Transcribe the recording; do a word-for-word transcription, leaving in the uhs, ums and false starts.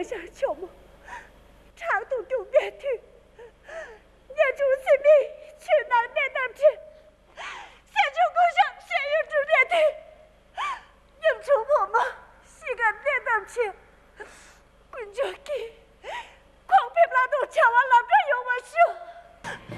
下乔木，长度中边去，年中性命去南面南天，现出工上现运之边去，应出我们西干边南去，滚着去，狂皮拉都瞧完了边有我说。